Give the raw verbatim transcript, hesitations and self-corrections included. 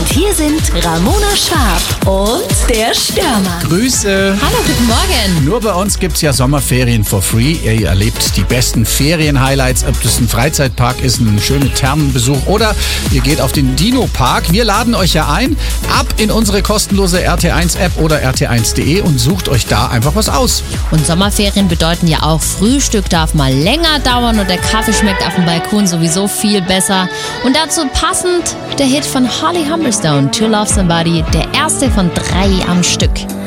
Und hier sind Ramona Schwarb und der Stürmer. Grüße. Hallo, guten Morgen. Nur bei uns gibt's ja Sommerferien for free. Ihr erlebt die besten Ferien-Highlights, ob das ein Freizeitpark ist, ein schöner Thermenbesuch oder ihr geht auf den Dino-Park. Wir laden euch ja ein, ab in unsere kostenlose R T eins App oder R T eins Punkt de und sucht euch da einfach was aus. Und Sommerferien bedeuten ja auch, Frühstück darf mal länger dauern und der Kaffee schmeckt auf dem Balkon sowieso viel besser. Und dazu passend der Hit von Holly Humberstone, To Love Somebody, der erste von drei am Stück.